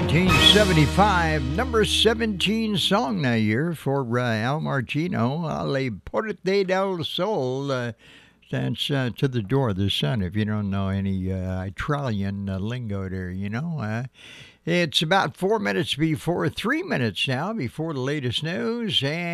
1975, number 17 song that year for Al Martino, Le Porte del Sol. That's to the door of the sun, if you don't know any Italian lingo there, you know. It's about 4 minutes before 3 minutes now, before the latest news, and